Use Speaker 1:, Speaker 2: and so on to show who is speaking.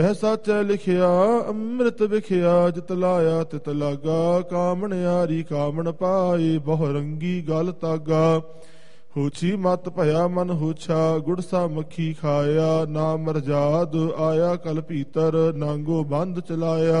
Speaker 1: ਇਹ ਸਾਚੈ ਲਿਖਿਆ ਅੰਮ੍ਰਿਤ ਵਿਖਿਆ, ਜਿਤ ਲਾਇਆ ਤਿਤ ਲਾਗਾ। ਕਾਮਣਿਆਰੀ ਕਾਮਣ ਪਾਏ, ਬਹੁ ਰੰਗੀ ਗਲ ਤਾਗਾ। ਹੋਛੀ ਮਤ ਭਇਆ ਮਨ ਹੋਛਾ, ਗੁੜਸਾ ਮੱਖੀ ਖਾਇਆ। ਨਾ ਮਰਜਾਦ ਆਇਆ ਕਲ ਭੀਤਰ, ਨਾਂਗੋ ਬੰਦ ਚਲਾਇਆ।